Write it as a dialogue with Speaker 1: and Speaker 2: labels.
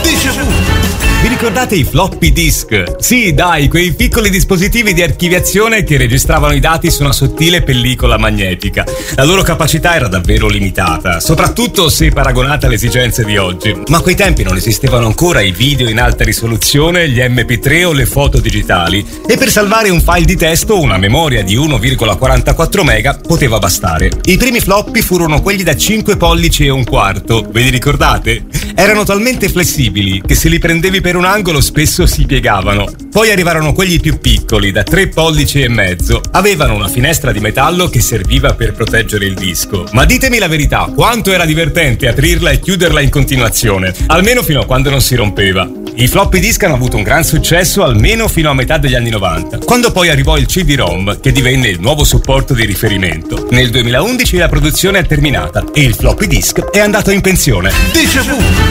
Speaker 1: Déjà vu.
Speaker 2: Vi ricordate i floppy disk? Sì, dai, quei piccoli dispositivi di archiviazione che registravano i dati su una sottile pellicola magnetica. La loro capacità era davvero limitata, soprattutto se paragonata alle esigenze di oggi. Ma a quei tempi non esistevano ancora i video in alta risoluzione, gli MP3 o le foto digitali, e per salvare un file di testo una memoria di 1,44 mega poteva bastare. I primi floppy furono quelli da 5 pollici e un quarto, ve li ricordate? Erano talmente flessibili che se li prendevi per un angolo spesso si piegavano. Poi arrivarono quelli più piccoli, da 3 pollici e mezzo. Avevano una finestra di metallo che serviva per proteggere il disco. Ma ditemi la verità, quanto era divertente aprirla e chiuderla in continuazione, almeno fino a quando non si rompeva. I floppy disk hanno avuto un gran successo almeno fino a metà degli anni 90, quando poi arrivò il CD-ROM, che divenne il nuovo supporto di riferimento. Nel 2011 la produzione è terminata e il floppy disk è andato in pensione.
Speaker 1: Déjà vu.